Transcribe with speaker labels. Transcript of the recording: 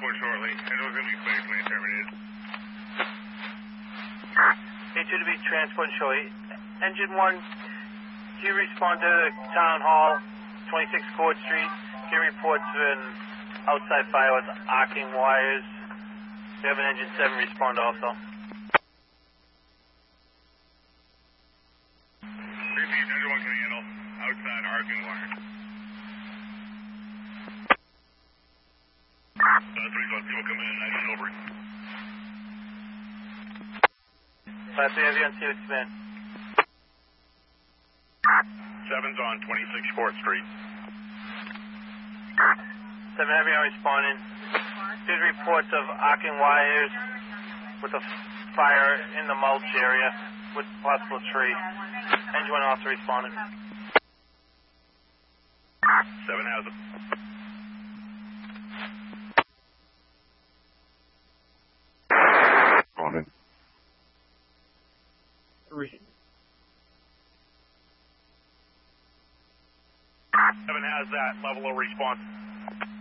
Speaker 1: transport shortly. I know it's going to be quick when I terminate.
Speaker 2: A2 to be transported shortly. Engine 1, do you respond to Town Hall, 26 Court Street? Get reports of an outside fire with arcing wires. We have an engine 7 respond also.
Speaker 1: Repeat, engine 1 can handle outside arcing wire. That's 3 people coming in, I should over it.
Speaker 2: 5-3 heavy on C2 command.
Speaker 1: 7's on 26 4th Street.
Speaker 2: 7 heavy on responding. There's reports of arcing wires with a fire in the mulch area with possible tree. Engine 1 also responded.
Speaker 1: 7 has it.
Speaker 3: Responding.
Speaker 2: 3.
Speaker 1: 7 has that level of response.